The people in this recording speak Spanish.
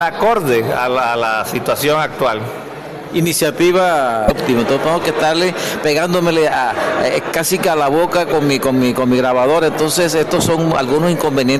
acorde a la situación actual. Iniciativa óptima, entonces tengo que estarle pegándomele casi que a la boca con mi grabador, entonces estos son algunos inconvenientes